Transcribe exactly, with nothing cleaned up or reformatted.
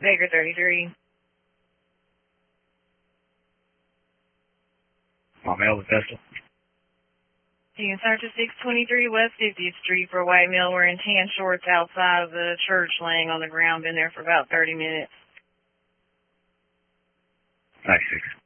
Baker thirty-three. My mail was Vestal. You can search at six twenty-three West fiftieth Street for a white male wearing tan shorts outside of the church laying on the ground. Been there for about thirty minutes. ninety-six.